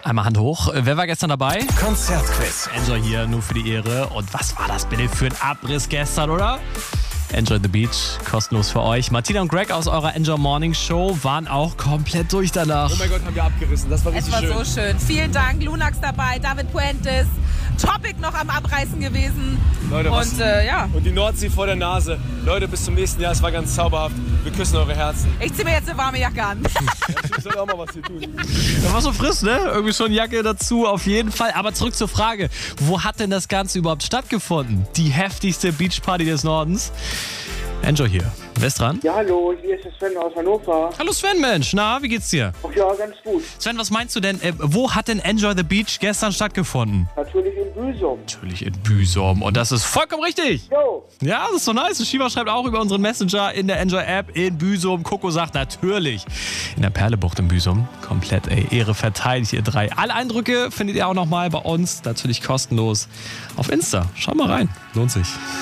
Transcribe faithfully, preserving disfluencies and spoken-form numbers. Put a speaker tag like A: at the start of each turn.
A: Einmal Hand hoch. Wer war gestern dabei?
B: Konzertquiz.
A: Enjoy hier, nur für die Ehre. Und was war das bitte für ein Abriss gestern, oder? Enjoy the Beach, kostenlos für euch. Martina und Greg aus eurer Enjoy Morning Show waren auch komplett durch danach.
C: Oh mein Gott, haben wir abgerissen. Das war richtig
D: Es war
C: schön.
D: so schön. Vielen Dank. Lunax dabei, David Puentes. Topic noch am Abreißen gewesen.
C: Leute, was?
D: Und äh, ja,
C: Und die Nordsee vor der Nase. Leute, bis zum nächsten Jahr. Es war ganz zauberhaft. Wir küssen eure Herzen.
D: ich ziehe mir jetzt eine warme Jacke an.
C: Ich soll auch mal was hier tun.
A: Da war so frisch, ne? Irgendwie schon Jacke dazu, auf jeden Fall. Aber zurück zur Frage, wo hat denn das Ganze überhaupt stattgefunden? Die heftigste Beachparty des Nordens? Enjoy hier. Wer ist dran?
E: Ja, hallo, hier ist der Sven aus Hannover.
A: Hallo Sven, Mensch. Na, wie geht's dir?
E: Ach ja, ganz gut.
A: Sven, was meinst du denn? Äh, wo hat denn Enjoy the Beach gestern stattgefunden?
E: Natürlich in Büsum.
A: Natürlich in Büsum. Und das ist vollkommen richtig.
E: Jo.
A: Ja, das ist so nice. Shiva schreibt auch über unseren Messenger in der Enjoy-App in Büsum. Coco sagt natürlich in der Perlebucht in Büsum. Komplett, ey. Ehre verteidigt, ihr drei. Alle Eindrücke findet ihr auch nochmal bei uns. Natürlich kostenlos auf Insta. Schaut mal rein. Lohnt sich.